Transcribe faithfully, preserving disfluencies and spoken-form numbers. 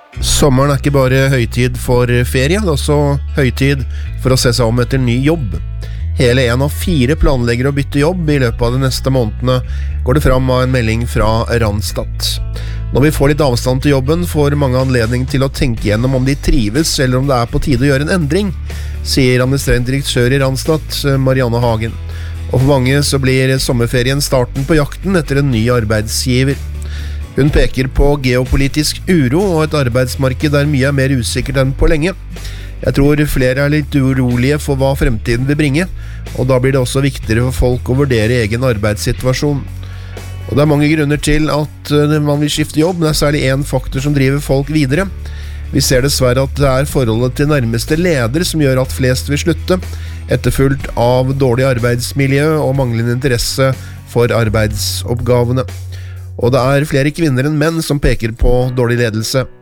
Sommeren er ikke bare høytid for ferie, det er også høytid for å se seg om etter ny jobb. Hele en av fire planlegger å bytte jobb i løpet av de neste månedene, går det fram av en melding fra Randstad. Når vi får litt avstand til jobben, får mange anledning til å tenke gjennom om de trives, eller om det er på tide å gjøre en endring, sier administrerende direktør i Randstad, Marianne Hagen. Og for mange så blir sommerferien starten på jakten etter en ny arbeidsgiver. Hun peker på geopolitisk uro og et arbeidsmarked der mye er mer usikkert enn på lenge. Jeg tror flere er litt urolige for hva fremtiden vil bringe, og da blir det også viktigere for folk å vurdere egen arbeidssituasjon. Og det er mange grunner til at man vil skifte jobb, men det er særlig en faktor som driver folk videre. Vi ser dessverre at det er forholdet til nærmeste leder som gjør at flest vil slutte, etterfulgt av dårlig arbeidsmiljø og manglende interesse for arbeidsoppgavene. Og det er flere kvinner enn menn som peker på dårlig ledelse.